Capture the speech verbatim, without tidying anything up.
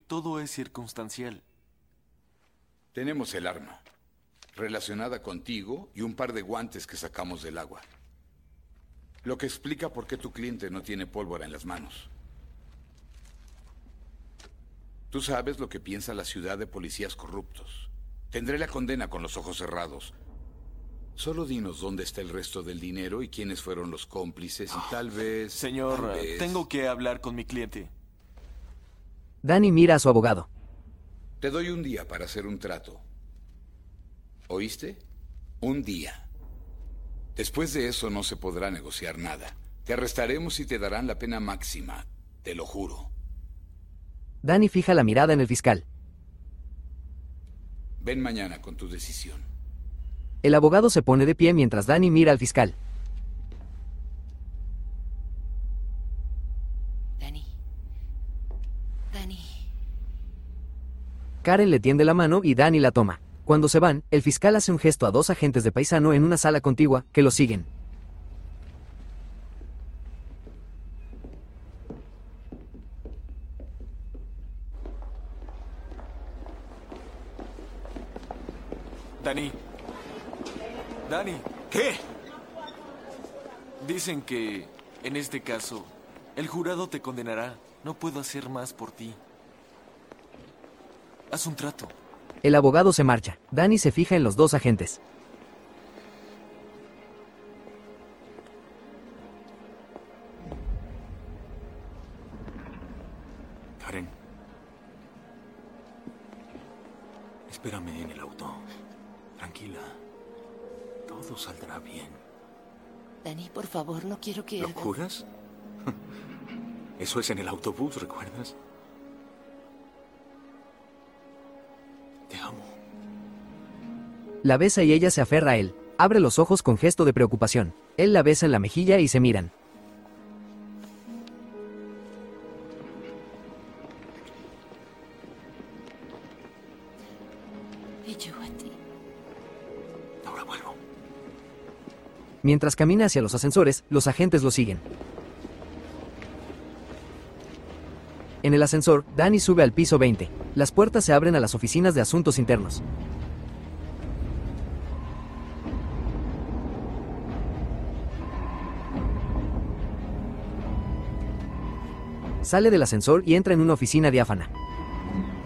todo es circunstancial. Tenemos el arma, relacionada contigo y un par de guantes que sacamos del agua. Lo que explica por qué tu cliente no tiene pólvora en las manos. Tú sabes lo que piensa la ciudad de policías corruptos. Tendré la condena con los ojos cerrados. Solo dinos dónde está el resto del dinero y quiénes fueron los cómplices y tal vez... Señor, tal vez... tengo que hablar con mi cliente. Danny mira a su abogado. Te doy un día para hacer un trato. ¿Oíste? Un día. Después de eso no se podrá negociar nada. Te arrestaremos y te darán la pena máxima. Te lo juro. Danny fija la mirada en el fiscal. Ven mañana con tu decisión. El abogado se pone de pie mientras Danny mira al fiscal. Danny. Danny. Karen le tiende la mano y Danny la toma. Cuando se van, el fiscal hace un gesto a dos agentes de paisano en una sala contigua, que lo siguen. Danny. Danny. ¿Qué? Dicen que, en este caso, el jurado te condenará. No puedo hacer más por ti. Haz un trato. El abogado se marcha. Danny se fija en los dos agentes. Karen. Espérame en el auto. Tranquila. Todo saldrá bien. Danny, por favor, no quiero que... ¿Lo hagas- juras? Eso es en el autobús, ¿recuerdas? Te amo. La besa y ella se aferra a él. Abre los ojos con gesto de preocupación. Él la besa en la mejilla y se miran. Y yo a ti. Ahora vuelvo. Mientras camina hacia los ascensores, los agentes lo siguen. En el ascensor, Danny sube al piso veinte. Las puertas se abren a las oficinas de asuntos internos. Sale del ascensor y entra en una oficina diáfana.